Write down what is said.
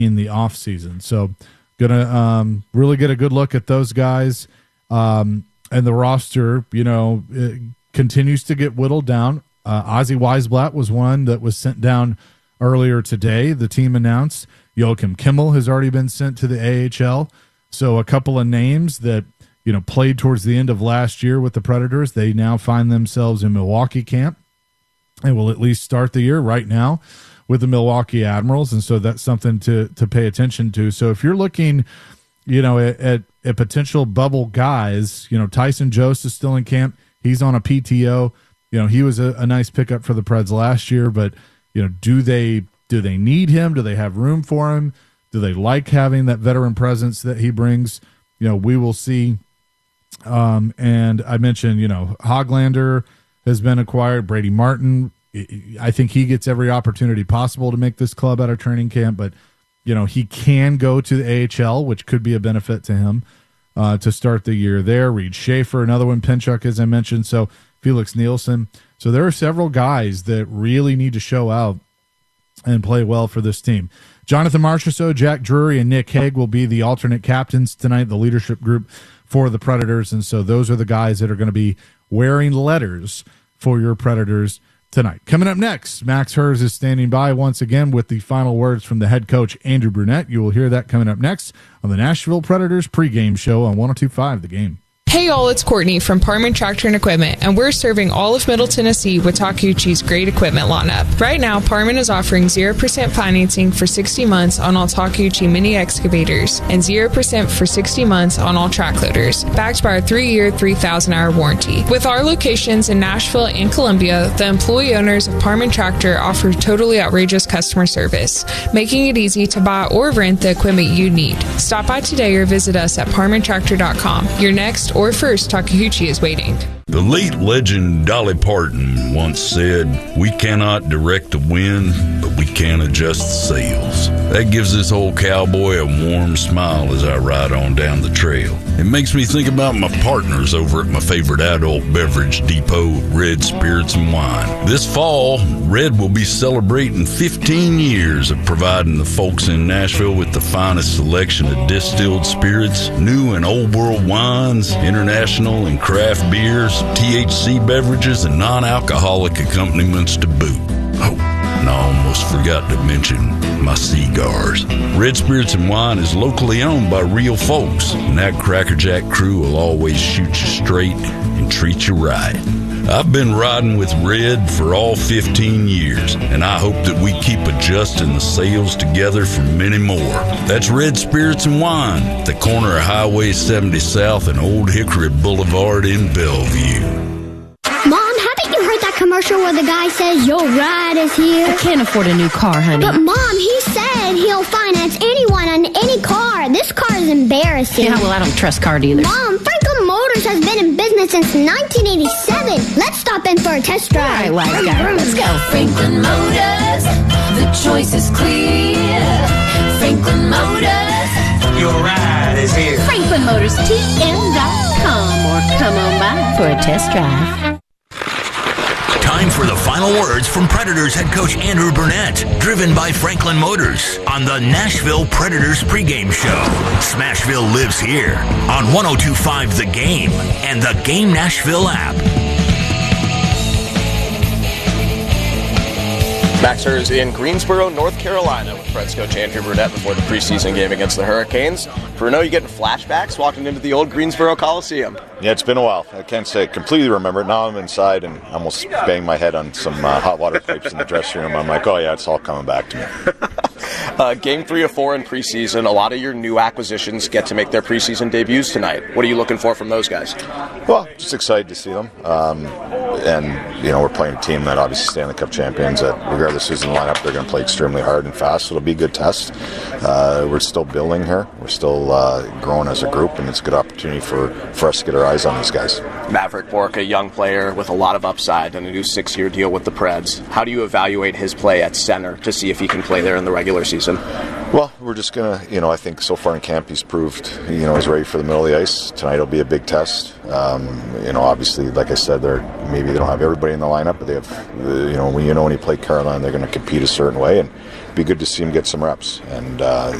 in the offseason. So gonna really get a good look at those guys. And the roster, it continues to get whittled down. Ozzy Weisblatt was one that was sent down earlier today. The team announced Joachim Kimmel has already been sent to the AHL. So a couple of names that, played towards the end of last year with the Predators, they now find themselves in Milwaukee camp and will at least start the year right now with the Milwaukee Admirals. And so that's something to pay attention to. So if you're looking, at potential bubble guys, Tyson Jost is still in camp. He's on a PTO. He was a nice pickup for the Preds last year, but, do they need him? Do they have room for him? Do they like having that veteran presence that he brings? We will see. And I mentioned, Hoglander has been acquired. Brady Martin, I think he gets every opportunity possible to make this club out of training camp, but, he can go to the AHL, which could be a benefit to him to start the year there. Reed Schaefer, another one, Pinchuk, as I mentioned. So Felix Nielsen. So there are several guys that really need to show out and play well for this team. Jonathan Marchessault, Jack Drury, and Nick Hague will be the alternate captains tonight, the leadership group for the Predators. And so those are the guys that are going to be wearing letters for your Predators tonight. Coming up next, Max Hers is standing by once again with the final words from the head coach, Andrew Brunette. You will hear that coming up next on the Nashville Predators pregame show on 102.5 The Game. Hey y'all, it's Courtney from Parman Tractor and Equipment, and we're serving all of Middle Tennessee with Takeuchi's great equipment lineup. Right now, Parman is offering 0% financing for 60 months on all Takeuchi mini excavators and 0% for 60 months on all track loaders, backed by our 3-year, 3,000-hour warranty. With our locations in Nashville and Columbia, the employee owners of Parman Tractor offer totally outrageous customer service, making it easy to buy or rent the equipment you need. Stop by today or visit us at parmantractor.com. Your next or first Takeuchi is waiting. The late legend Dolly Parton once said, "We cannot direct the wind, but we can adjust the sails." That gives this old cowboy a warm smile as I ride on down the trail. It makes me think about my partners over at my favorite adult beverage depot, Red Spirits and Wine. This fall, Red will be celebrating 15 years of providing the folks in Nashville with the finest selection of distilled spirits, new and old world wines, international and craft beers, THC beverages, and non-alcoholic accompaniments to boot. Oh, and I almost forgot to mention my cigars. Red Spirits and Wine is locally owned by real folks, and that Crackerjack crew will always shoot you straight and treat you right. I've been riding with Red for all 15 years, and I hope that we keep adjusting the sails together for many more. That's Red Spirits and Wine, at the corner of Highway 70 South and Old Hickory Boulevard in Bellevue. Mom, haven't you heard that commercial where the guy says, "Your ride is here"? I can't afford a new car, honey. But Mom, he said he'll finance anyone on any car. This car is embarrassing. Yeah, well, I don't trust car dealers. Mom, Franklin Motors has been in business since 1987. Let's stop in for a test drive. All right, wise guy. Let's go. Franklin Motors, the choice is clear. Franklin Motors, your ride is here. FranklinMotorsTN.com or come on by for a test drive. Time for the final words from Predators head coach Andrew Brunette, driven by Franklin Motors on the Nashville Predators pregame show. Smashville lives here on 102.5 The Game and the Game Nashville app. Max Hers in Greensboro, North Carolina with Preds coach Andrew Brunette before the preseason game against the Hurricanes. Bruno, you getting flashbacks walking into the old Greensboro Coliseum? Yeah, it's been a while. I can't say I completely remember it. Now I'm inside and almost banged my head on some hot water pipes in the dressing room. I'm like, oh yeah, it's all coming back to me. Game 3 of 4 in preseason. A lot of your new acquisitions get to make their preseason debuts tonight. What are you looking for from those guys? Well, just excited to see them. And, we're playing a team that obviously Stanley Cup champions that regardless who's in the lineup, they're going to play extremely hard and fast. So it'll be a good test. We're still building here. We're still growing as a group, and it's a good opportunity for us to get our eyes on these guys. Maverick Bourque, a young player with a lot of upside and a new 6-year deal with the Preds. How do you evaluate his play at center to see if he can play there in the regular season? Well, we're just going to, I think so far in camp he's proved, he's ready for the middle of the ice. Tonight will be a big test. Obviously, like I said, maybe they don't have everybody in the lineup, but they have, when you played Carolina, they're going to compete a certain way. And be good to see him get some reps. And